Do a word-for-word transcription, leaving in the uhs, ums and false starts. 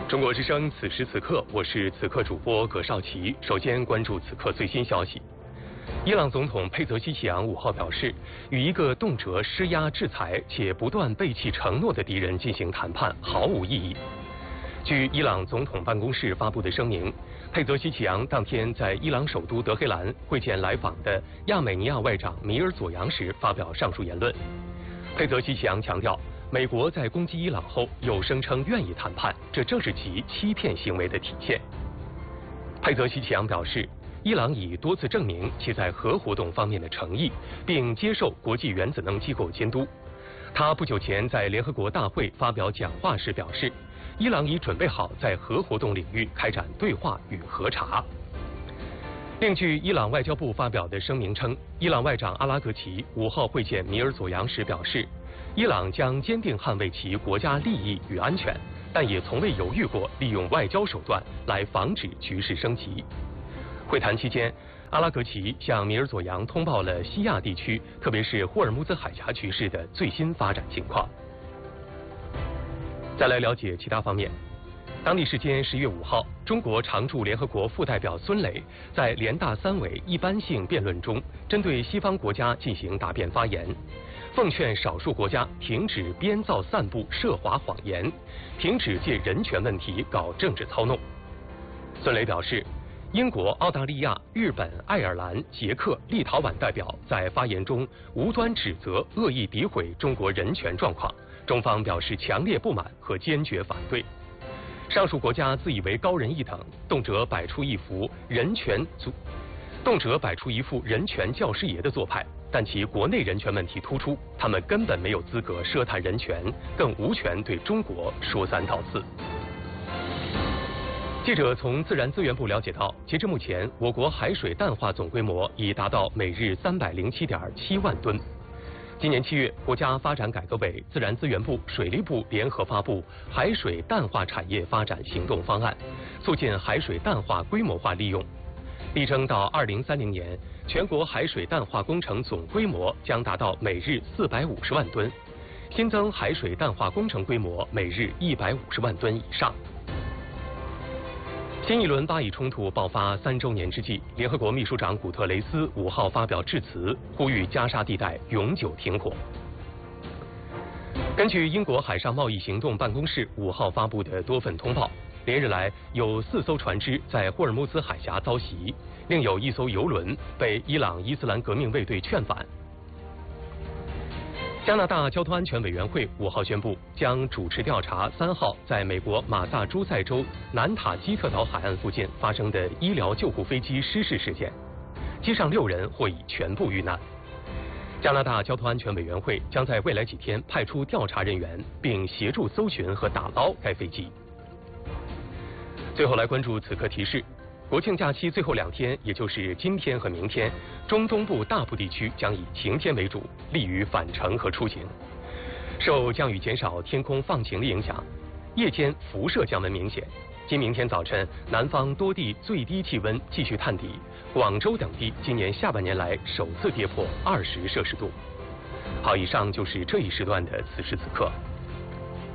中国之声，此时此刻，我是此刻主播葛绍奇。首先关注此刻最新消息。伊朗总统佩泽西奇扬五号表示，与一个动辄施压制裁且不断背弃承诺的敌人进行谈判毫无意义。据伊朗总统办公室发布的声明，佩泽西奇扬当天在伊朗首都德黑兰会见来访的亚美尼亚外长米尔佐扬时发表上述言论。佩泽西奇扬强调，美国在攻击伊朗后又声称愿意谈判，这正是其欺骗行为的体现。佩泽西奇扬表示，伊朗已多次证明其在核活动方面的诚意，并接受国际原子能机构监督。他不久前在联合国大会发表讲话时表示，伊朗已准备好在核活动领域开展对话与核查。另据伊朗外交部发表的声明称，伊朗外长阿拉格齐五号会见米尔佐扬时表示，伊朗将坚定捍卫其国家利益与安全，但也从未犹豫过利用外交手段来防止局势升级。会谈期间，阿拉格齐向米尔佐扬通报了西亚地区，特别是霍尔木兹海峡局势的最新发展情况。再来了解其他方面。当地时间十月五号，中国常驻联合国副代表孙磊在联大三委一般性辩论中，针对西方国家进行答辩发言，奉劝少数国家停止编造散布涉华谎言，停止借人权问题搞政治操弄。孙磊表示，英国、澳大利亚、日本、爱尔兰、捷克、立陶宛代表在发言中无端指责、恶意诋毁中国人权状况，中方表示强烈不满和坚决反对。上述国家自以为高人一等，动辄摆出一副人权组，动辄摆出一副人权教师爷的做派，但其国内人权问题突出，他们根本没有资格奢谈人权，更无权对中国说三道四。记者从自然资源部了解到，截至目前，我国海水淡化总规模已达到每日三百零七点七万吨。今年七月，国家发展改革委、自然资源部、水利部联合发布《海水淡化产业发展行动方案》，促进海水淡化规模化利用，力争到二零三零年，全国海水淡化工程总规模将达到每日四百五十万吨，新增海水淡化工程规模每日一百五十万吨以上。新一轮巴以冲突爆发三周年之际，联合国秘书长古特雷斯五号发表致辞，呼吁加沙地带永久停火。根据英国海上贸易行动办公室五号发布的多份通报，连日来有四艘船只在霍尔木兹海峡遭袭，另有一艘油轮被伊朗伊斯兰革命卫队劝返。加拿大交通安全委员会五号宣布，将主持调查三号在美国马萨诸塞州南塔基特岛海岸附近发生的医疗救护飞机失事事件，机上六人或已全部遇难。加拿大交通安全委员会将在未来几天派出调查人员，并协助搜寻和打捞该飞机。最后来关注此刻提示。国庆假期最后两天，也就是今天和明天，中东部大部地区将以晴天为主，利于返程和出行。受降雨减少、天空放晴的影响，夜间辐射降温明显。今明天早晨，南方多地最低气温继续探底，广州等地今年下半年来首次跌破二十摄氏度。好，以上就是这一时段的此时此刻。